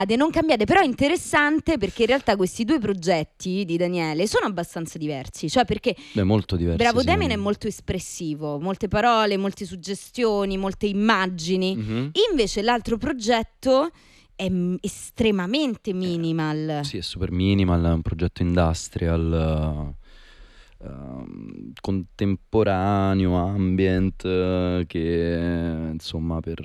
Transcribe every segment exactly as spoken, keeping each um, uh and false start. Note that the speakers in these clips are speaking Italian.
non cambiate, però è interessante perché in realtà questi due progetti di Daniele sono abbastanza diversi, cioè perché Beh, molto diversi, Bravo sì, Damien non- è molto espressivo, molte parole, molte suggestioni, molte immagini. Mhm. Invece l'altro progetto è m- estremamente minimal. Sì, è super minimal, è un progetto industrial, eh, ehm, contemporaneo, ambient, eh, che insomma per...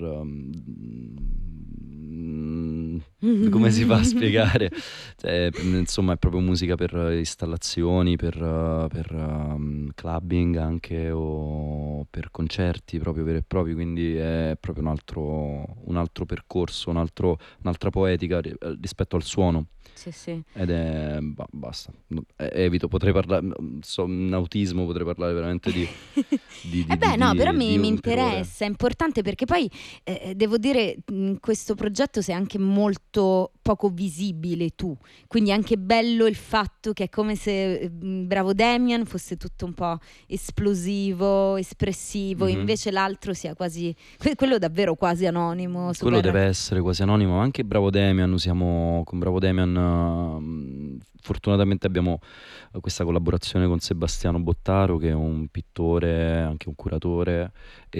ehm, come si fa a spiegare? Cioè, p- insomma è proprio musica per eh, installazioni, per, eh, per, ehm, clubbing anche o per concerti proprio veri e propri, quindi è proprio un altro, un altro percorso, un altro- un'altra poetica ri- eh, rispetto al suono. Sì, sì. Ed è ba- basta. No, eh, evito, potrei parlare, so, in autismo potrei parlare veramente di, di, Eh di, di, beh, no, però di, mi, di mi un- per ore. interessa, è importante perché poi eh, eh, devo dire, in questo progetto sei anche molto poco visibile tu, quindi è anche bello il fatto che è come se eh, mh, Bravo Damian fosse tutto un po' esplosivo, espressivo, Mhm. invece l'altro sia quasi, que- quello davvero quasi anonimo, Quello super... deve essere quasi anonimo, ma anche Bravo Damian, usiamo con Bravo Damian, ehm, fortunatamente abbiamo eh, questa collaborazione con Sebastiano Bottaro, che è un pittore, anche un curatore,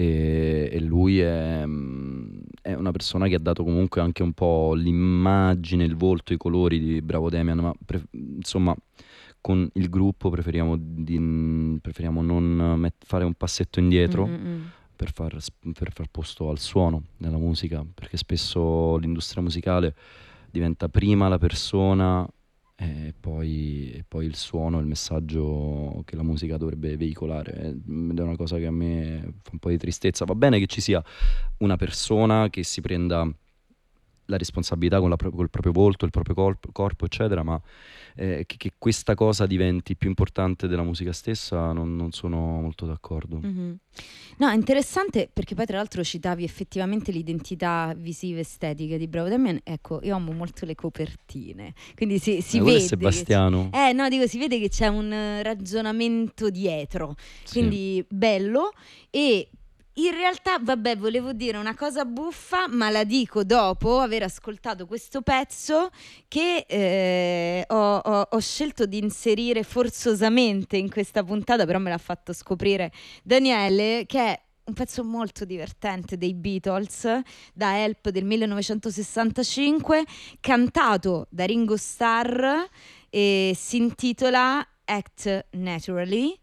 e, e lui è, mm, è una persona che ha dato comunque anche un po' l'immagine, il volto, i colori di Bravo Damian, ma pre- insomma con il gruppo preferiamo, di- preferiamo non met- fare un passetto indietro Mm, mm, mm. per far, per far posto al suono nella musica, perché spesso l'industria musicale diventa prima la persona e poi, e poi il suono, il messaggio che la musica dovrebbe veicolare. Ed è una cosa che a me fa un po' di tristezza. Va bene che ci sia una persona che si prenda la responsabilità con la pro- col proprio volto, il proprio corpo, corpo, eccetera, ma eh, che, che questa cosa diventi più importante della musica stessa, non, non sono molto d'accordo. Mhm. No, è interessante perché poi tra l'altro citavi effettivamente l'identità visiva estetica di Bravo Damian. Ecco, io amo molto le copertine, quindi si, si Eh, quello è vede che c'è, Sebastiano. eh, no, dico, si vede che c'è un eh, ragionamento dietro, Sì. quindi bello. E in realtà, vabbè, volevo dire una cosa buffa, ma la dico dopo aver ascoltato questo pezzo che eh, ho, ho- ho scelto di inserire forzosamente in questa puntata, però me l'ha fatto scoprire Daniele, che è un pezzo molto divertente dei Beatles, da Help del millenovecentosessantacinque, cantato da Ringo Starr, e si intitola Act Naturally.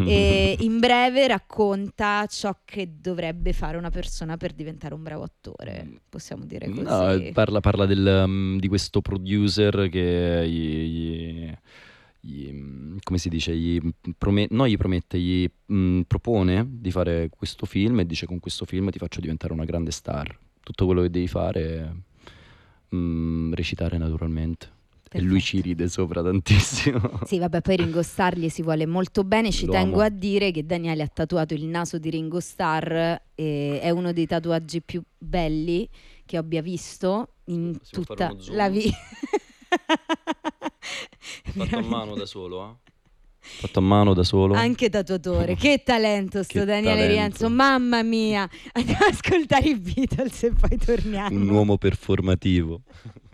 E in breve racconta ciò che dovrebbe fare una persona per diventare un bravo attore, possiamo dire No, così. parla, parla del, um, di questo producer che gli, gli- gli, mm, come si dice, gli prome- non gli promette, gli mm, propone di fare questo film e dice: con questo film ti faccio diventare una grande star. Tutto quello che devi fare è mm, recitare naturalmente. E lui ci Perfetto. ride sopra tantissimo. Sì, vabbè, poi Ringo Starr gli si vuole molto bene. Ci Lo tengo amo. a dire che Daniele ha tatuato il naso di Ringo Starr e è uno dei tatuaggi più belli che abbia visto in Si può fare tutta uno zoom? la vita. Fatto a mano da solo, eh? Fatto a mano da solo. Anche tatuatore, che talento sto Che Daniele talento. Rienzo, mamma mia. Andiamo ad ascoltare i Beatles e poi torniamo. Un uomo performativo.